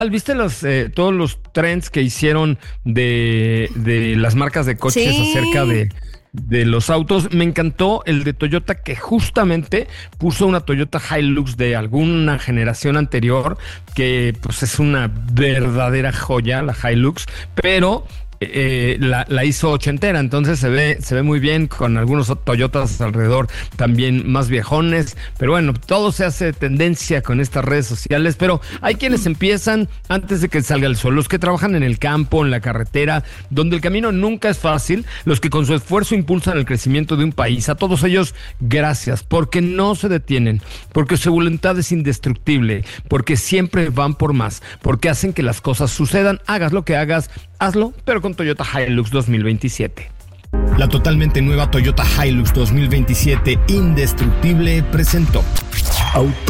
¿Viste todos los trends que hicieron de las marcas de coches acerca de los autos? Me encantó el de Toyota, que justamente puso una Toyota Hilux de alguna generación anterior, que pues es una verdadera joya, la Hilux, pero la hizo ochentera, entonces se ve muy bien, con algunos Toyotas alrededor también más viejones, pero bueno, todo se hace tendencia con estas redes sociales. Pero hay quienes empiezan antes de que salga el sol, los que trabajan en el campo, en la carretera, donde el camino nunca es fácil, los que con su esfuerzo impulsan el crecimiento de un país. A todos ellos, gracias, porque no se detienen, porque su voluntad es indestructible, porque siempre van por más, porque hacen que las cosas sucedan. Hagas lo que hagas, hazlo, pero con Toyota Hilux 2027. La totalmente nueva Toyota Hilux 2027 indestructible presentó Auto